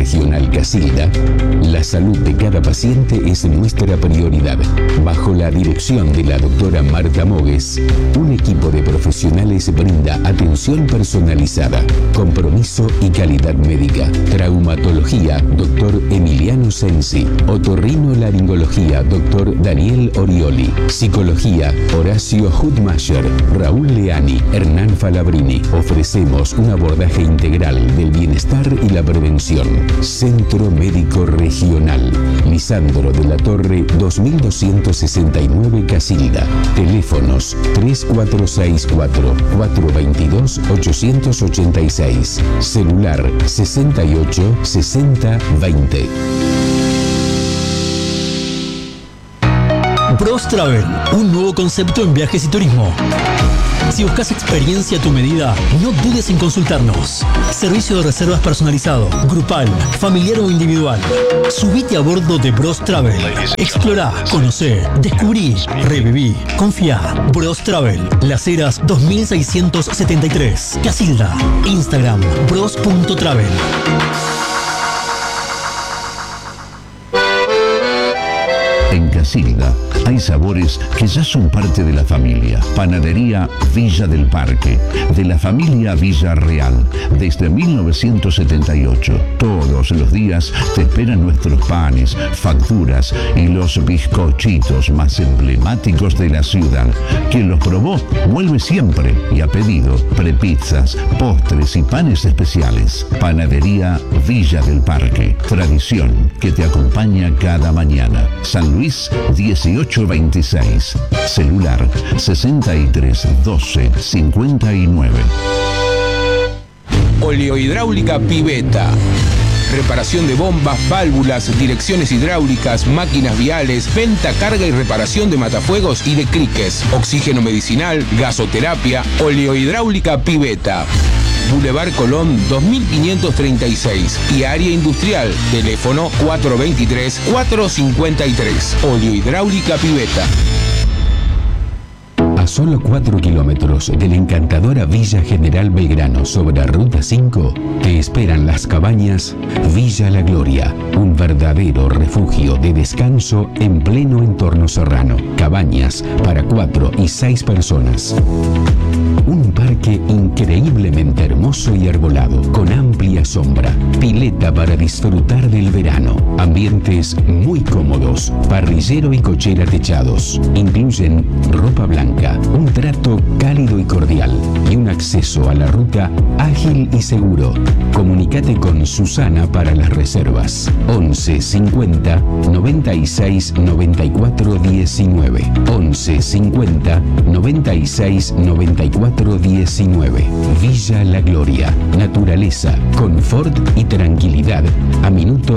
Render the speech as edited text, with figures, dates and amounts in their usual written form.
Regional Casilda, la salud de cada paciente es nuestra prioridad. Bajo la dirección de la doctora Marta Mogues, un equipo de profesionales brinda atención personalizada, compromiso y calidad médica. Traumatología, doctor Emiliano Sensi. Otorrinolaringología, doctor Daniel Orioli. Psicología, Horacio Hudmacher, Raúl Leani, Hernán Falabrini. Ofrecemos un abordaje integral del bienestar y la prevención. Centro Médico Regional, Lisandro de la Torre 2269 Casilda. Teléfonos 3464-422-886. Celular 68 60 20. Bros Travel, un nuevo concepto en viajes y turismo. Si buscas experiencia a tu medida, no dudes en consultarnos. Servicio de reservas personalizado, grupal, familiar o individual. Subite a bordo de Bros Travel. Explorá, conocé, descubrí, reviví, confía. Bros Travel, Las Heras 2673, Casilda. Instagram, bros.travel. En Casilda hay sabores que ya son parte de la familia. Panadería Villa del Parque, de la familia Villarreal, desde 1978. Todos los días te esperan nuestros panes, facturas y los bizcochitos más emblemáticos de la ciudad. Quien los probó vuelve siempre y ha pedido prepizzas, postres y panes especiales. Panadería Villa del Parque, tradición que te acompaña cada mañana. San Luis 1826, celular 63 12 59. Oleohidráulica Piveta. Reparación de bombas, válvulas, direcciones hidráulicas, máquinas viales, venta, carga y reparación de matafuegos y de criques. Oxígeno medicinal, gasoterapia. Oleohidráulica Piveta. Boulevard Colón 2536 y área industrial. Teléfono 423-453. Oleohidráulica Piveta. A solo 4 kilómetros de la encantadora Villa General Belgrano sobre Ruta 5, te esperan las cabañas Villa La Gloria, un verdadero refugio de descanso en pleno entorno serrano. Cabañas para 4 y 6 personas. Un parque increíblemente hermoso y arbolado, con amplia sombra, pileta para disfrutar del verano, ambientes muy cómodos, parrillero y cochera techados. Incluyen ropa blanca, un trato cálido y cordial y un acceso a la ruta ágil y seguro. Comunícate con Susana para las reservas. 11 50 96 94 19. 11 50 96 94 19. Villa La Gloria. Naturaleza, confort y tranquilidad a minutos